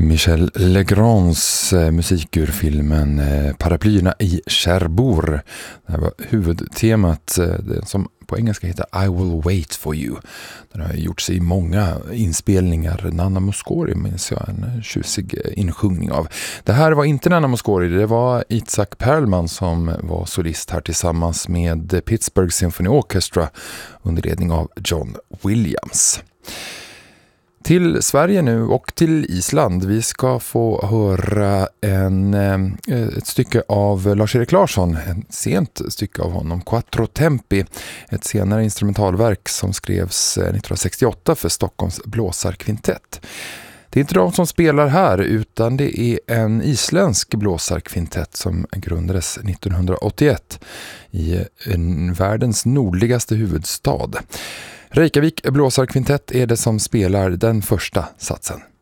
Michel Legrands musik ur filmen Paraplyerna i Cherbourg. Det här var huvudtemat, det som på engelska heter I Will Wait For You. Den har gjorts i många inspelningar. Nana Mouskouri minns jag en tjusig insjungning av. Det här var inte Nana Mouskouri, det var Itzhak Perlman som var solist här tillsammans med Pittsburgh Symphony Orchestra under ledning av John Williams. Till Sverige nu och till Island. Vi ska få höra ett stycke av Lars-Erik Larsson, ett sent stycke av honom, Quattro Tempi, ett senare instrumentalverk som skrevs 1968 för Stockholms blåsarkvintett. Det är inte de som spelar här utan det är en isländsk blåsarkvintett som grundades 1981 i världens nordligaste huvudstad. Reykjavik blåsarkvintett är det som spelar den första satsen.